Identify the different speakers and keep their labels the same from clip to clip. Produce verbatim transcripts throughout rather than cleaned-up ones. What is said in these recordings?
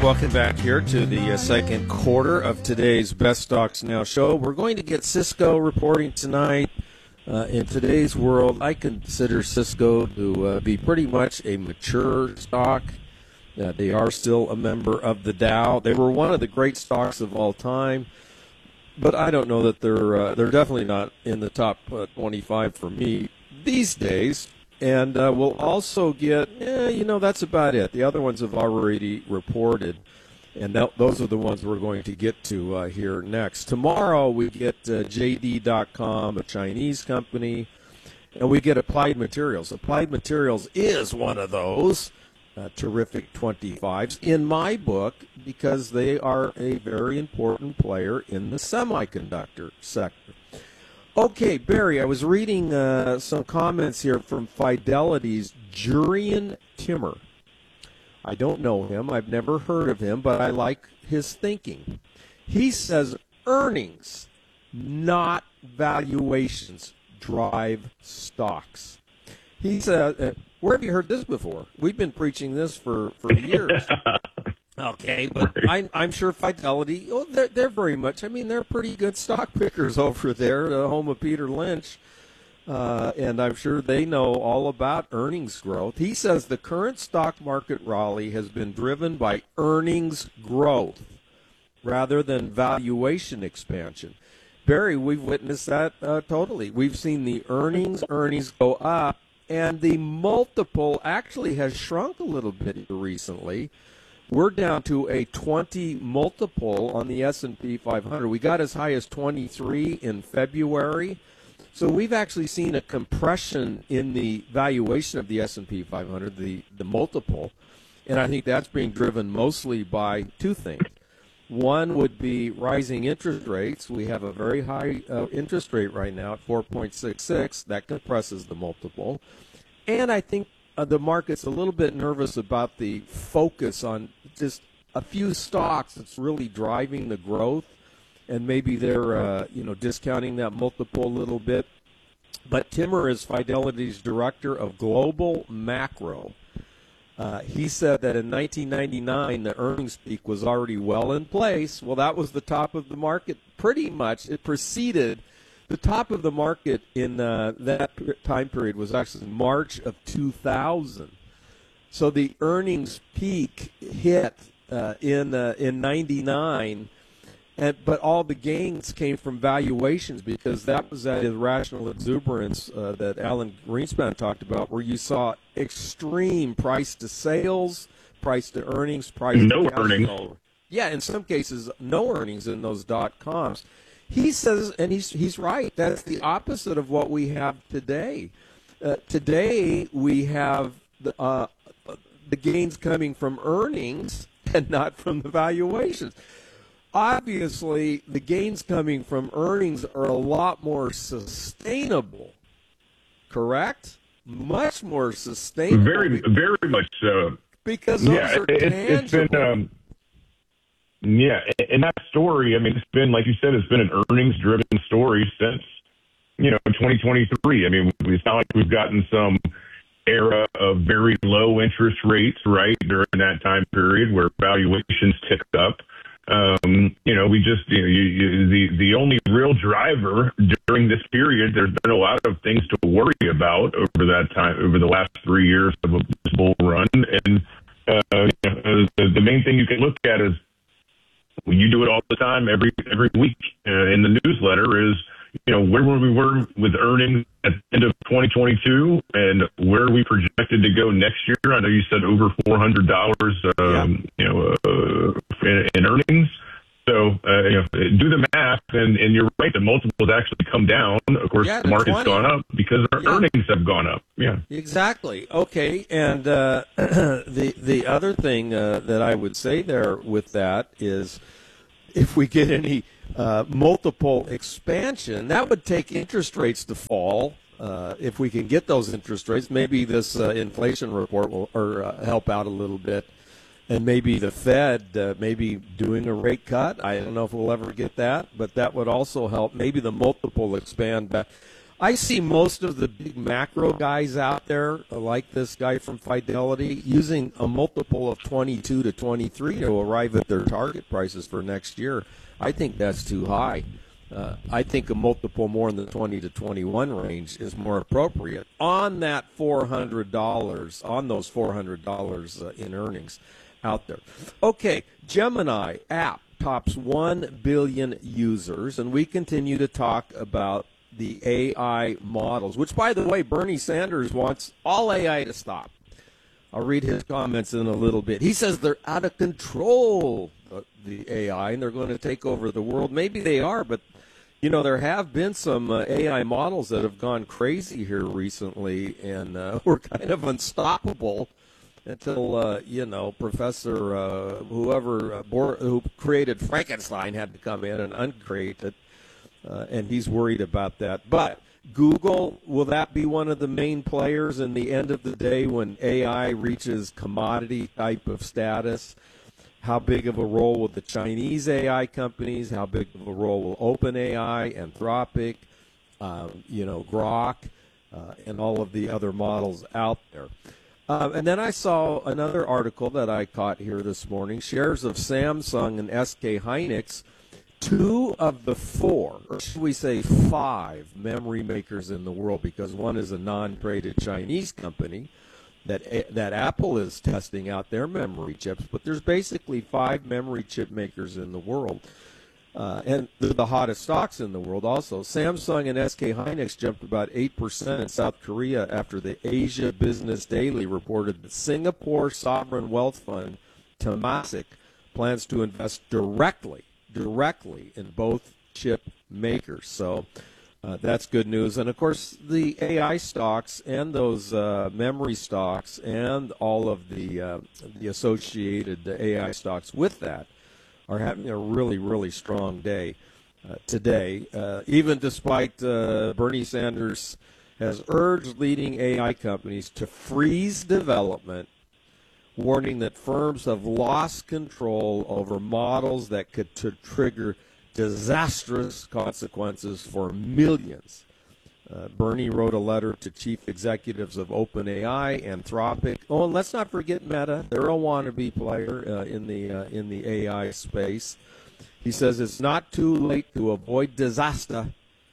Speaker 1: welcome back here to the uh, second quarter of today's Best Stocks Now show. We're going to get Cisco reporting tonight. Uh, in today's world, I consider Cisco to uh, be pretty much a mature stock. Uh, they are still a member of the Dow. They were one of the great stocks of all time, but I don't know that they're uh, they're definitely not in the top uh, twenty-five for me these days. And uh, we'll also get, eh, you know, that's about it. The other ones have already reported, and that, those are the ones we're going to get to uh, here next. Tomorrow we get uh, J D dot com, a Chinese company, and we get Applied Materials. Applied Materials is one of those uh, terrific twenty-fives in my book because they are a very important player in the semiconductor sector. Okay, Barry, I was reading uh, some comments here from Fidelity's Jurian Timmer. I don't know him. I've never heard of him, but I like his thinking. He says earnings, not valuations, drive stocks. He said, uh, where have you heard this before? We've been preaching this for, for years. Okay, but I'm, I'm sure Fidelity, oh, they're, they're very much, I mean, they're pretty good stock pickers over there, the home of Peter Lynch, uh, and I'm sure they know all about earnings growth. He says the current stock market rally has been driven by earnings growth rather than valuation expansion. Barry, we've witnessed that uh, totally. We've seen the earnings, earnings go up, and the multiple actually has shrunk a little bit recently. We're down to a twenty multiple on the S and P five hundred. We got as high as twenty-three in February. So we've actually seen a compression in the valuation of the S and P five hundred, the, the multiple. And I think that's being driven mostly by two things. One would be rising interest rates. We have a very high uh, interest rate right now at four point six six. That compresses the multiple. And I think Uh, the market's a little bit nervous about the focus on just a few stocks that's really driving the growth, and maybe they're uh, you know discounting that multiple a little bit. But Timmer is Fidelity's director of global macro. Uh, he said that in nineteen ninety-nine the earnings peak was already well in place. Well, that was the top of the market pretty much. It preceded. The top of the market in uh, that time period was actually March of two thousand. So the earnings peak hit uh, in uh, in ninety-nine, and but all the gains came from valuations because that was that irrational exuberance uh, that Alan Greenspan talked about, where you saw extreme price to sales, price to earnings, price
Speaker 2: no
Speaker 1: to cash
Speaker 2: earnings.
Speaker 1: flow. Yeah, in some cases, no earnings in those dot coms. He says, and he's he's right, that's the opposite of what we have today. Uh, today we have the, uh, the gains coming from earnings and not from the valuations. Obviously, the gains coming from earnings are a lot more sustainable, correct? Much more sustainable.
Speaker 2: Very, very much so.
Speaker 1: Because those
Speaker 2: yeah,
Speaker 1: are
Speaker 2: it,
Speaker 1: tangible.
Speaker 2: It's been... Um, Yeah, and that story, I mean, it's been, like you said, it's been an earnings-driven story since, you know, twenty twenty-three. I mean, it's not like we've gotten some era of very low interest rates, right, during that time period where valuations ticked up. Um, you know, we just, you know, you, you, the, the only real driver during this period, there's been a lot of things to worry about over that time, over the last three years of a bull run. And uh, you know, the, the main thing you can look at is, well, you do it all the time, every every week uh, in the newsletter is, you know, where we were with earnings at the end of twenty twenty-two and where are we projected to go next year. I know you said over four hundred dollars, um, yeah. you know, uh, in, in earnings. So, uh, you know, do the math, and, and you're right, the multiples actually come down. Of course,
Speaker 1: yeah,
Speaker 2: the market's
Speaker 1: twenty
Speaker 2: gone up because our
Speaker 1: yeah.
Speaker 2: earnings have gone up. Yeah,
Speaker 1: exactly. Okay, and uh, the the other thing uh, that I would say there with that is, if we get any uh, multiple expansion, that would take interest rates to fall. Uh, if we can get those interest rates, maybe this uh, inflation report will or uh, help out a little bit. And maybe the Fed, uh, maybe doing a rate cut. I don't know if we'll ever get that, but that would also help. Maybe the multiple expand back. I see most of the big macro guys out there, like this guy from Fidelity, using a multiple of twenty-two to twenty-three to arrive at their target prices for next year. I think that's too high. Uh, I think a multiple more in the twenty to twenty-one range is more appropriate on that four hundred dollars, on those four hundred dollars uh, in earnings out there. Okay, Gemini app tops one billion users, and we continue to talk about the A I models, which, by the way, Bernie Sanders wants all A I to stop. I'll read his comments in a little bit. He says they're out of control, uh, the A I, and they're going to take over the world. Maybe they are, but, you know, there have been some uh, A I models that have gone crazy here recently, and uh, were kind of unstoppable until, uh, you know, Professor, uh, whoever uh, Bor- who created Frankenstein had to come in and uncreate it. Uh, and he's worried about that. But Google, will that be one of the main players in the end of the day when A I reaches commodity type of status? How big of a role will the Chinese A I companies, how big of a role will OpenAI, Anthropic, um, you know, Grok, uh, and all of the other models out there? Uh, and then I saw another article that I caught here this morning. Shares of Samsung and S K Hynix, two of the four, or should we say five, memory makers in the world, because one is a non-traded Chinese company that that Apple is testing out their memory chips, but there's basically five memory chip makers in the world, uh, and they're the hottest stocks in the world also. Samsung and S K Hynix jumped about eight percent in South Korea after the Asia Business Daily reported that Singapore sovereign wealth fund Temasek plans to invest directly directly in both chip makers. So uh, that's good news. And, of course, the A I stocks and those uh, memory stocks and all of the uh, the associated A I stocks with that are having a really, really strong day uh, today, uh, even despite uh, Bernie Sanders has urged leading A I companies to freeze development, warning that firms have lost control over models that could t- trigger disastrous consequences for millions. Uh, Bernie wrote a letter to chief executives of OpenAI, Anthropic. Oh, and let's not forget Meta. They're a wannabe player uh, in the uh, in the A I space. He says it's not too late to avoid disaster.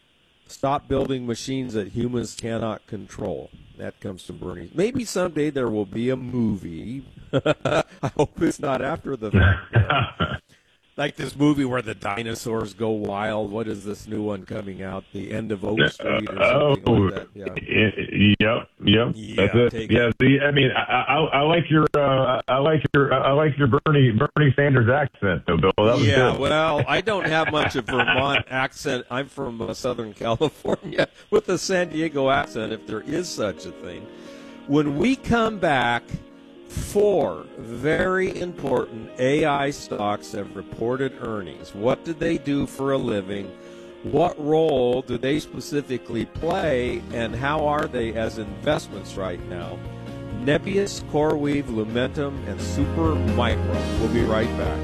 Speaker 1: Stop building machines that humans cannot control. That comes from Bernie. Maybe someday there will be a movie. I hope it's not after the fact. Like this movie where the dinosaurs go wild. What is this new one coming out? The End of Oak Street or something
Speaker 2: oh,
Speaker 1: like that. Yeah.
Speaker 2: Yep, yep.
Speaker 1: Yeah,
Speaker 2: That's it. Yeah, the, I mean, I, I, I like your, uh, I like your, I like your Bernie Bernie Sanders accent, though, Bill. That was
Speaker 1: yeah,
Speaker 2: good.
Speaker 1: well, I don't have much of Vermont accent. I'm from uh, Southern California with a San Diego accent, if there is such a thing. When we come back, four very important A I stocks have reported earnings. What did they do for a living? What role do they specifically play? And how are they as investments right now? Nebius, CoreWeave, Lumentum, and Supermicro. We'll be right back.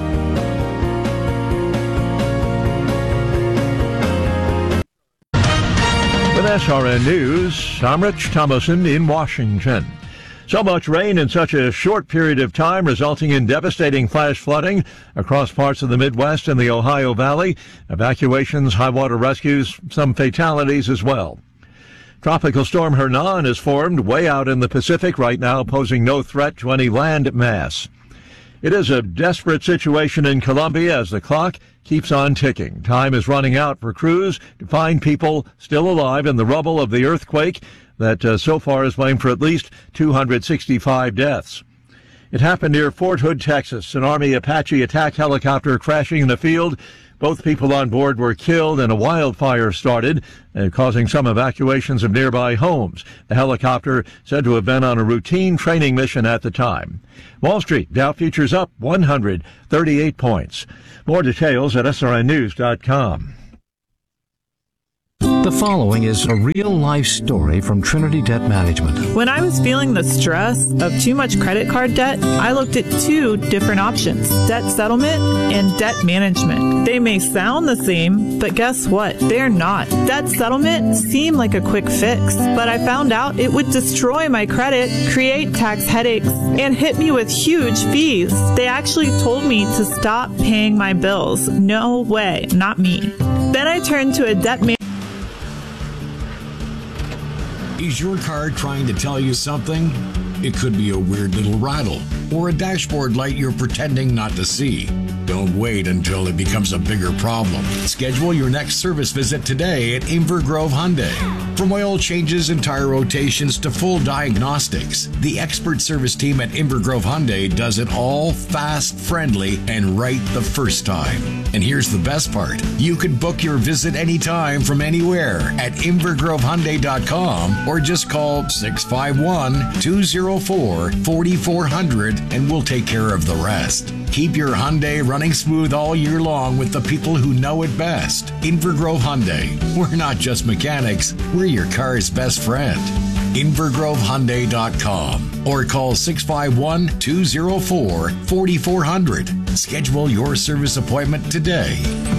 Speaker 3: With S R N News, I'm Rich Thomason in Washington. So much rain in such a short period of time, resulting in devastating flash flooding across parts of the Midwest and the Ohio Valley. Evacuations, high water rescues, some fatalities as well. Tropical storm Hernan is formed way out in the Pacific right now, posing no threat to any land mass. It is a desperate situation in Colombia as the clock keeps on ticking. Time is running out for crews to find people still alive in the rubble of the earthquake that uh, so far is blamed for at least two hundred sixty-five deaths. It happened near Fort Hood, Texas. An Army Apache attack helicopter crashing in the field. Both people on board were killed and a wildfire started, uh, causing some evacuations of nearby homes. The helicopter said to have been on a routine training mission at the time. Wall Street, Dow futures up one hundred thirty-eight points. More details at S R N news dot com.
Speaker 4: The following is a real-life story from Trinity Debt Management.
Speaker 5: When I was feeling the stress of too much credit card debt, I looked at two different options, debt settlement and debt management. They may sound the same, but guess what? They're not. Debt settlement seemed like a quick fix, but I found out it would destroy my credit, create tax headaches, and hit me with huge fees. They actually told me to stop paying my bills. No way, not me. Then I turned to a debt manager.
Speaker 6: Is your car trying to tell you something? It could be a weird little rattle or a dashboard light you're pretending not to see. Don't wait until it becomes a bigger problem. Schedule your next service visit today at Inver Grove Hyundai. From oil changes and tire rotations to full diagnostics, the expert service team at Inver Grove Hyundai does it all fast, friendly, and right the first time. And here's the best part. You can book your visit anytime from anywhere at inver grove hyundai dot com or just call six five one, two oh four, four four zero zero and we'll take care of the rest. Keep your Hyundai running smooth all year long with the people who know it best. Inver Grove Hyundai. We're not just mechanics, we're your car's best friend. inver grove hyundai dot com or call six five one, two oh four, four four zero zero. Schedule your service appointment today.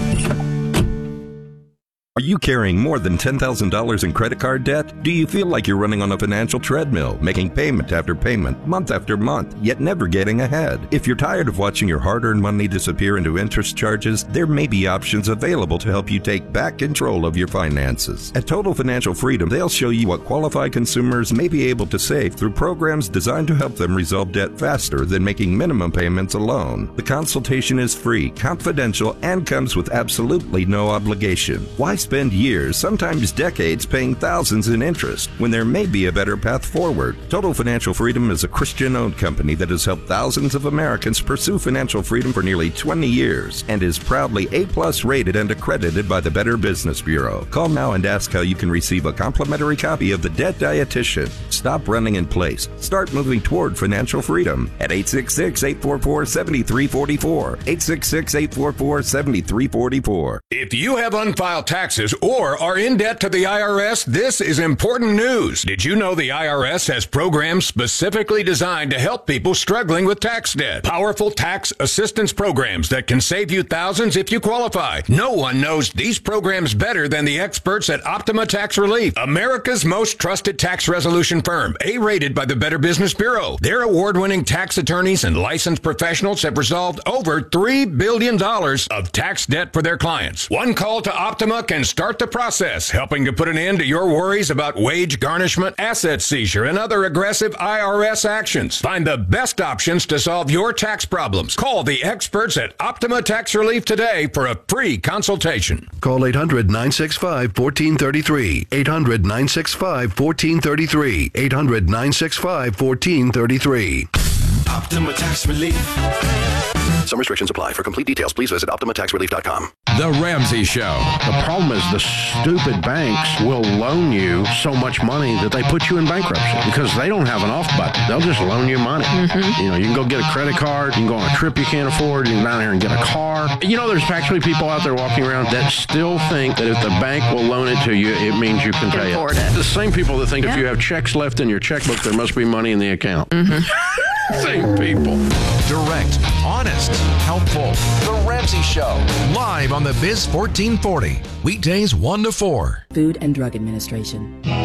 Speaker 7: Are you carrying more than ten thousand dollars in credit card debt? Do you feel like you're running on a financial treadmill, making payment after payment, month after month, yet never getting ahead? If you're tired of watching your hard-earned money disappear into interest charges, there may be options available to help you take back control of your finances. At Total Financial Freedom, they'll show you what qualified consumers may be able to save through programs designed to help them resolve debt faster than making minimum payments alone. The consultation is free, confidential, and comes with absolutely no obligation. Why spend years, sometimes decades, paying thousands in interest when there may be a better path forward? Total Financial Freedom is a Christian-owned company that has helped thousands of Americans pursue financial freedom for nearly twenty years and is proudly A-plus rated and accredited by the Better Business Bureau. Call now and ask how you can receive a complimentary copy of The Debt Dietitian. Stop running in place. Start moving toward financial freedom at eight six six, eight four four, seven three four four, eight six six, eight four four, seven three four four.
Speaker 8: If you have unfiled taxes or are in debt to the I R S, this is important news. Did you know the I R S has programs specifically designed to help people struggling with tax debt? Powerful tax assistance programs that can save you thousands if you qualify. No one knows these programs better than the experts at Optima Tax Relief, America's most trusted tax resolution firm, A-rated by the Better Business Bureau. Their award-winning tax attorneys and licensed professionals have resolved over three billion dollars of tax debt for their clients. One call to Optima can start the process, helping to put an end to your worries about wage garnishment, asset seizure, and other aggressive I R S actions. Find the best options to solve your tax problems. Call the experts at Optima Tax Relief today for a free consultation.
Speaker 9: Call eight hundred, nine six five, one four three three. eight hundred, nine six five, one four three three. eight hundred, nine six five, one four three three.
Speaker 10: Optima Tax Relief.
Speaker 9: Some restrictions apply. For complete details, please visit optima tax relief dot com.
Speaker 11: The Ramsey Show. The problem is the stupid banks will loan you so much money that they put you in bankruptcy because they don't have an off button. They'll just loan you money. Mm-hmm. You know, you can go get a credit card. You can go on a trip you can't afford. You can go down here and get a car. You know, there's actually people out there walking around that still think that if the bank will loan it to you, it means you can pay it. it. The same people that think yeah. if you have checks left in your checkbook, there must be money in the account. Mm-hmm. Same people.
Speaker 12: Direct, honest, helpful. The Ramsey Show. Live on the Biz fourteen forty. Weekdays one to four.
Speaker 13: Food and Drug Administration.